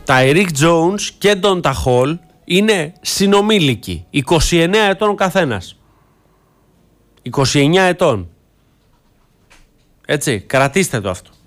Τάιρικ Τζόουνς και Ντόντα Χολ είναι συνομήλικοι. 29 ετών ο καθένας. 29 ετών. Έτσι, κρατήστε το αυτό.